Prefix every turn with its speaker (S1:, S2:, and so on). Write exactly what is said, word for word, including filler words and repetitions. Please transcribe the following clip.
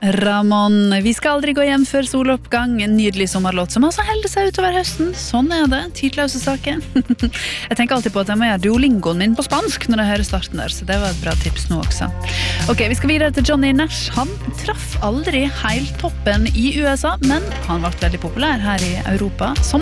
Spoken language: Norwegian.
S1: Ramón, vi skal aldri gå hjem før soloppgang. En nydelig sommerlåt som altså helder seg utover høsten. Sånn er det, tidløse saker. Jeg tenker alltid på at jeg må gjøre Duolingoen min på spansk når jeg hører starten der, så det var et bra tips nå også. Ok, vi skal videre til Johnny Nash. Han traff aldri helt toppen i U S A, men han ble veldig populær her i Europa som